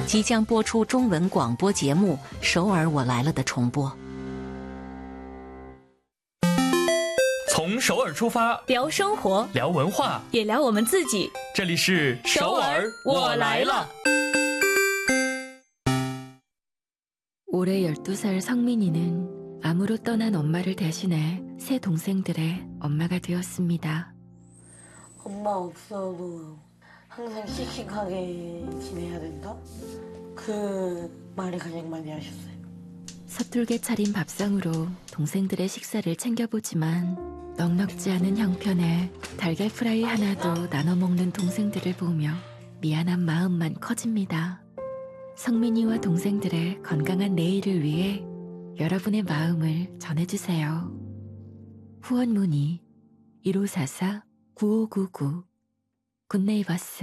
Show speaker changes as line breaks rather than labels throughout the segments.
即将播出中文广播节目《首尔我来了》的重播。
从首尔出发，
聊生活，
聊文化，
也聊我们自己。
这里是首尔我来了。
올해 12살 성민이는 암으로 떠난 엄마를 대신해 새 동생들의 엄마가 되었습니다.
엄마 없어도 항상 씩씩하게 지내야 된다? 그 말을 가장 많이 하셨어요.
서툴게 차린 밥상으로 동생들의 식사를 챙겨보지만 넉넉지 않은 형편에 달걀 프라이 하나도 나눠 먹는 동생들을 보며 미안한 마음만 커집니다. 성민이와 동생들의 건강한 내일을 위해 여러분의 마음을 전해주세요. 후원 문의 1544-9599 굿네이버스.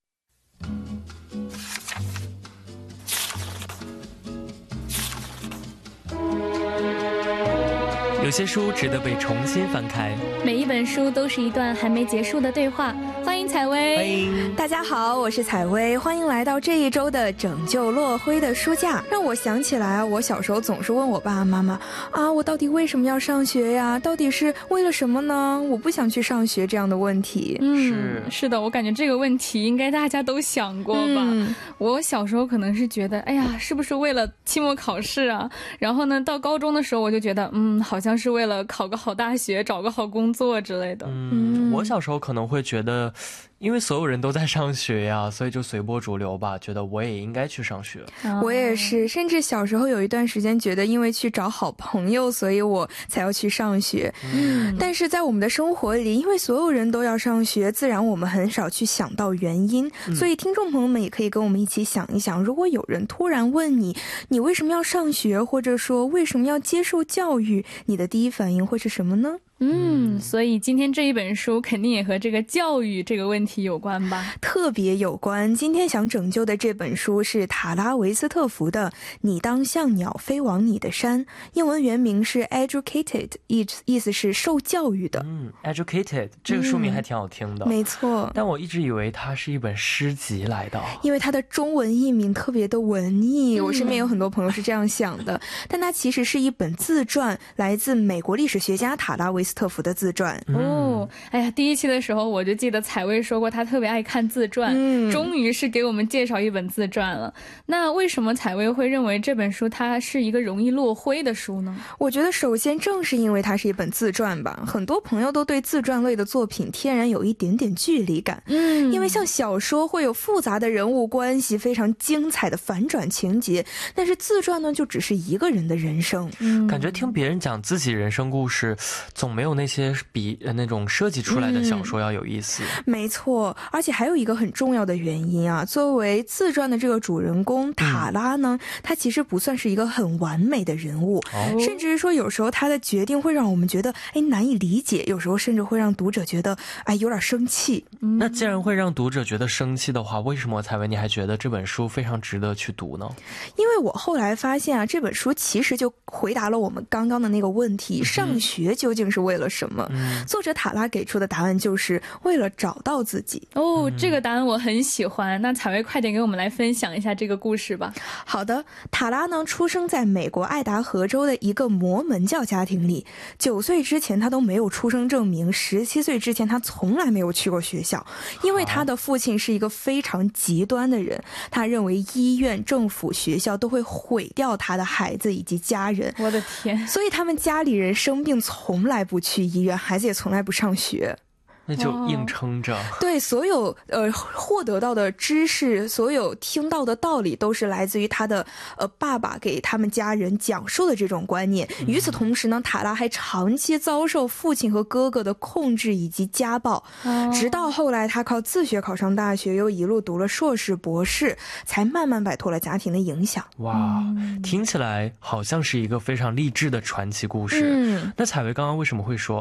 有些书值得被重新翻开，
每一本书都是一段还没结束的对话。欢迎采薇。
欢迎。
大家好，我是采薇，欢迎来到这一周的拯救落灰的书架。让我想起来，我小时候总是问我爸爸妈妈啊，我到底为什么要上学呀？到底是为了什么呢？我不想去上学这样的问题。
是的，我感觉这个问题应该大家都想过吧。我小时候可能是觉得，哎呀，是不是为了期末考试啊？然后呢，到高中的时候我就觉得，好像是为了考个好大学，找个好工作之类的。
我小时候可能会觉得，因为所有人都在上学呀，所以就随波逐流吧，觉得我也应该去上学。
我也是，甚至小时候有一段时间觉得，因为去找好朋友，所以我才要去上学。但是在我们的生活里，因为所有人都要上学，自然我们很少去想到原因。所以听众朋友们也可以跟我们一起想一想，如果有人突然问你，你为什么要上学，或者说为什么要接受教育，你的第一反应会是什么呢？
所以今天这一本书肯定也和这个教育这个问题有关吧？
特别有关。今天想拯救的这本书是塔拉维斯特福的《你当像鸟飞往你的山》，英文原名是 Educated， 意思是受教育的。
Educated 这个书名还挺好听的。
没错。
但我一直以为它是一本诗集来的，
因为它的中文译名特别的文艺，我身边有很多朋友是这样想的。但它其实是一本自传，来自美国历史学家塔拉维斯特福的自传。
哎呀，第一期的时候我就记得采薇说过她特别爱看自传，终于是给我们介绍一本自传了。那为什么采薇会认为这本书它是一个容易落灰的书呢？
我觉得首先正是因为它是一本自传吧，很多朋友都对自传类的作品天然有一点点距离感。因为像小说会有复杂的人物关系，非常精彩的反转情节，但是自传呢就只是一个人的人生。
感觉听别人讲自己人生故事总没有那些比那种设计出来的小说要有意思。
没错，而且还有一个很重要的原因啊，作为自传的这个主人公塔拉呢，他其实不算是一个很完美的人物，甚至是说有时候他的决定会让我们觉得难以理解，有时候甚至会让读者觉得有点生气。
那既然会让读者觉得生气的话，为什么采薇你还觉得这本书非常值得去读呢？
因为我后来发现啊，这本书其实就回答了我们刚刚的那个问题，上学究竟是为了什么？作者塔拉给出的答案就是为了找到自己。
这个答案我很喜欢。那采薇快点给我们来分享一下这个故事吧。
好的，塔拉呢出生在美国爱达荷州的一个摩门教家庭里，9岁之前他都没有出生证明，17岁之前他从来没有去过学校，因为他的父亲是一个非常极端的人，他认为医院、政府、学校都会毁掉他的孩子以及家人。
我的天！
所以他们家里人生病从来不去医院，孩子也从来不上学。
那就硬撑着。
对，所有获得到的知识，所有听到的道理都是来自于他的爸爸给他们家人讲述的这种观念。与此同时呢，塔拉还长期遭受父亲和哥哥的控制以及家暴，直到后来他靠自学考上大学，又一路读了硕士博士，才慢慢摆脱了家庭的影响。
哇，听起来好像是一个非常励志的传奇故事。那采薇刚刚为什么会说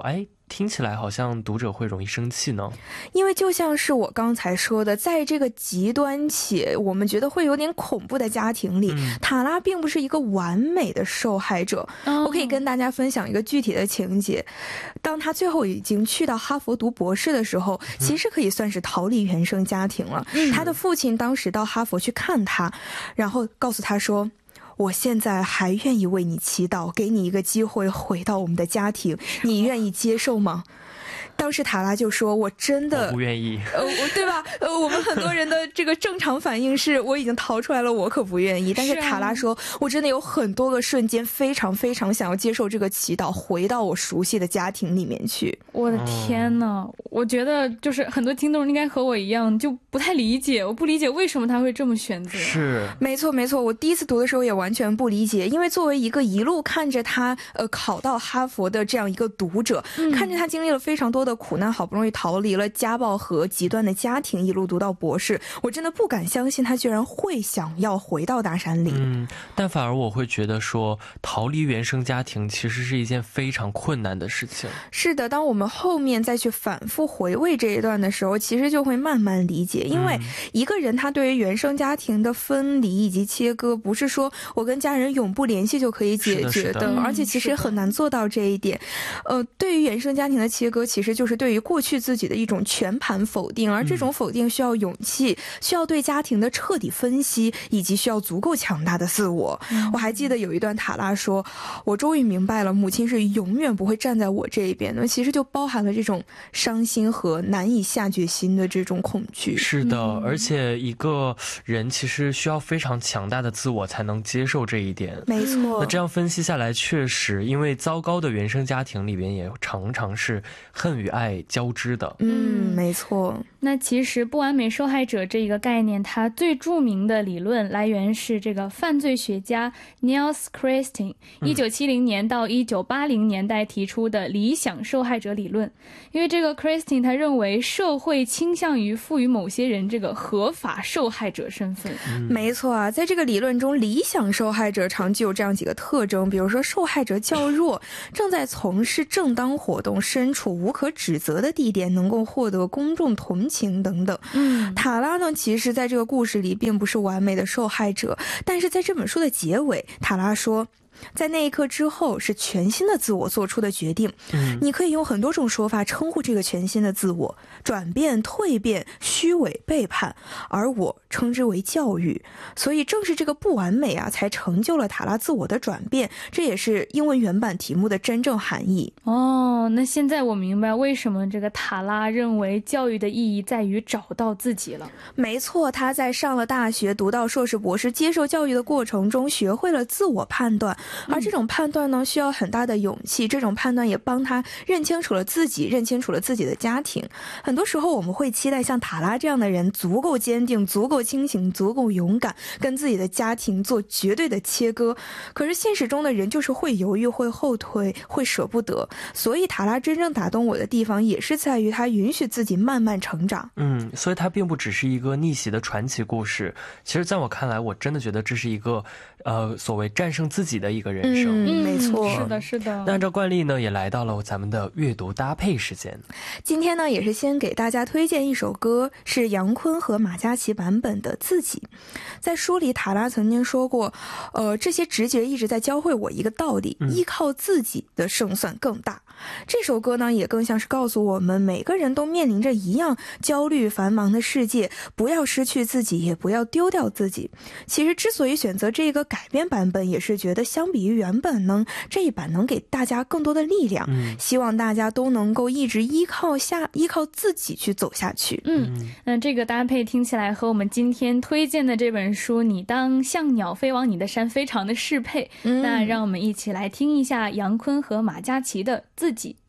听起来好像读者会容易生气呢？
因为就像是我刚才说的，在这个极端且我们觉得会有点恐怖的家庭里，塔拉并不是一个完美的受害者。我可以跟大家分享一个具体的情节，当他最后已经去到哈佛读博士的时候，其实可以算是逃离原生家庭了。他的父亲当时到哈佛去看他，然后告诉他说，我现在还愿意为你祈祷，给你一个机会回到我们的家庭，你愿意接受吗？当时塔拉就说，我真的
不愿意，
对吧？我们很多人的这个正常反应是，我已经逃出来了，我可不愿意。但是塔拉说，我真的有很多个瞬间非常非常想要接受这个祈祷，回到我熟悉的家庭里面去。
我的天哪，我觉得就是很多听众应该和我一样，就不太理解，我不理解为什么他会这么选择。
是，
没错没错，我第一次读的时候也完全不理解，因为作为一个一路看着他考到哈佛的这样一个读者，看着他经历了非常多的苦难，好不容易逃离了家暴和极端的家庭，一路读到博士，我真的不敢相信他居然会想要回到大山里。
但反而我会觉得说，逃离原生家庭其实是一件非常困难的事情。
是的，当我们后面再去反复回味这一段的时候，其实就会慢慢理解，因为一个人他对于原生家庭的分离以及切割，不是说我跟家人永不联系就可以解决的，而且其实很难做到这一点。对于原生家庭的切割，其实就是对于过去自己的一种全盘否定，而这种否定需要勇气，需要对家庭的彻底分析，以及需要足够强大的自我。我还记得有一段塔拉说，我终于明白了，母亲是永远不会站在我这一边的，其实就包含了这种伤心和难以下决心的这种恐惧。
是的，而且一个人其实需要非常强大的自我才能接受这一点。
没错，
那这样分析下来，确实因为糟糕的原生家庭里边也常常是恨与爱交织的。
没错。
那其实不完美受害者这一个概念，它最著名的理论来源是这个犯罪学家 Niels Christie 1970年到1980年代提出的理想受害者理论。因为这个 Christie 他认为社会倾向于赋予某些人这个合法受害者身份。
没错啊，在这个理论中，理想受害者常具有这样几个特征，比如说受害者较弱，正在从事正当活动，身处无可指责的地点，能够获得公众同情等等。塔拉呢，其实在这个故事里并不是完美的受害者，但是在这本书的结尾，塔拉说，在那一刻之后是全新的自我做出的决定。你可以用很多种说法称呼这个全新的自我，转变、蜕变、虚伪、背叛，而我称之为教育。所以正是这个不完美啊，才成就了塔拉自我的转变，这也是英文原版题目的真正含义。
那现在我明白为什么这个塔拉认为教育的意义在于找到自己了。
没错，他在上了大学，读到硕士博士，接受教育的过程中，学会了自我判断，而这种判断呢，需要很大的勇气，这种判断也帮他认清楚了自己，认清楚了自己的家庭。很多时候我们会期待像塔拉这样的人足够坚定，足够清醒，足够勇敢，跟自己的家庭做绝对的切割。可是现实中的人就是会犹豫，会后退，会舍不得。所以塔拉真正打动我的地方也是在于他允许自己慢慢成长。
所以他并不只是一个逆袭的传奇故事，其实在我看来，我真的觉得这是一个所谓战胜自己的一个人生。
没错，
是的是的。
那按照惯例呢，也来到了咱们的阅读搭配时间。
今天呢，也是先给大家推荐一首歌，是杨坤和马嘉祺版本的《自己》。在书里，塔拉曾经说过，这些直觉一直在教会我一个道理，依靠自己的胜算更大。这首歌呢，也更像是告诉我们，每个人都面临着一样焦虑繁忙的世界，不要失去自己，也不要丢掉自己。其实之所以选择这个改编版本，也是觉得相比于原本呢，这一版能给大家更多的力量，希望大家都能够一直依靠自己去走下去。
那这个搭配听起来和我们今天推荐的这本书《你当像鸟飞往你的山》非常的适配。那让我们一起来听一下杨坤和马嘉祺的《自己》。